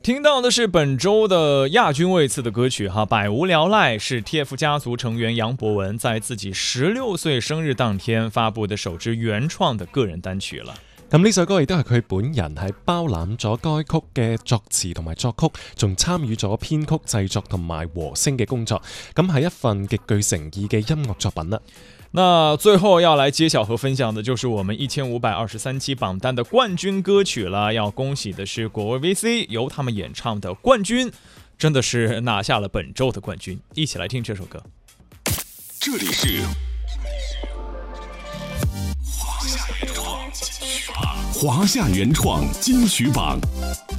听到的是本周的亚军位次的歌曲哈，百无聊赖是 TF 家族成员楊博文在自己16歲生日當天發布的首支原創的個人單曲了。 咁呢首歌亦都係佢本人係包攬咗該曲嘅作詞同埋作曲，仲參與咗編曲製作同埋和聲嘅工作，咁係一份極具誠意嘅音樂作品啦。 那最後要來揭曉和分享的就是我們1523期榜單的冠軍歌曲了。要恭喜的是果味 VC 由他們演唱的《冠軍》，真的是拿下了本周的冠軍。一起來聽這首歌。 這裡是華夏原創金曲榜。